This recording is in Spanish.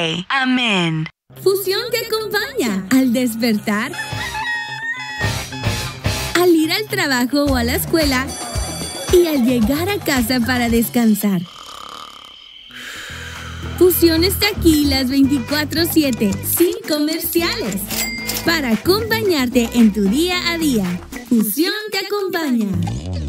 pray. Amén. Fusión te acompaña al despertar, al ir al trabajo o a la escuela y al llegar a casa para descansar. Fusión está aquí las 24/7, sin comerciales, para acompañarte en tu día a día. Fusión te acompaña.